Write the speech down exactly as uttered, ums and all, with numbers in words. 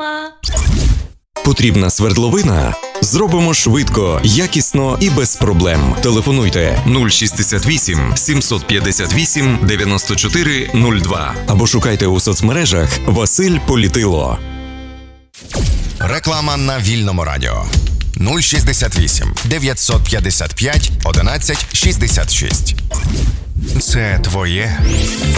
Реклама. Потрібна свердловина? Зробимо швидко, якісно і без проблем. Телефонуйте нуль шістдесят вісім сімсот п'ятдесят вісім дев'яносто чотири нуль два або шукайте у соцмережах Василь Політило. Реклама на Вільному радіо. нуль шістдесят вісім дев'ятсот п'ятдесят п'ять одинадцять шістдесят шість. Це твоє.